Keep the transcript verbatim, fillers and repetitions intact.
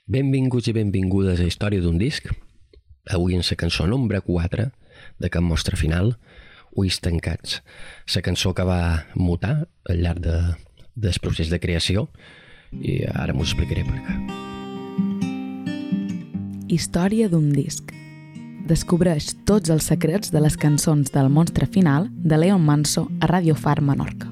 Benvinguts i benvingudes a Història d'un disc. Avui en la cançó nombre quatre de Can Mostra Final, Ulls tancats. La cançó que va mutar al llarg de, del procés de creació i ara m'ho explicaré per què. Història d'un disc. Descobreix tots els secrets de les cançons del Monstre Final de Leon Manso a Radio Far Menorca.